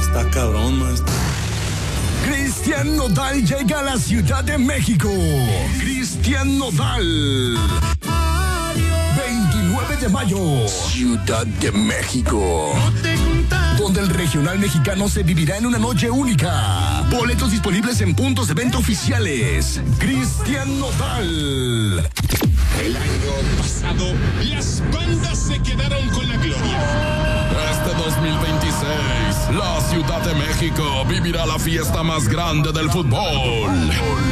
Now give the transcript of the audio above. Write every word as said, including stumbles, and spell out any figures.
Está cabrón, maestro. Cristian Nodal llega a la Ciudad de México. Cristian Nodal. veintinueve de mayo. Ciudad de México. Donde el regional mexicano se vivirá en una noche única. Boletos disponibles en puntos de venta oficiales. Cristian Nodal. El año pasado, las bandas se quedaron con la gloria. Este dos mil veintiséis, la Ciudad de México vivirá la fiesta más grande del fútbol.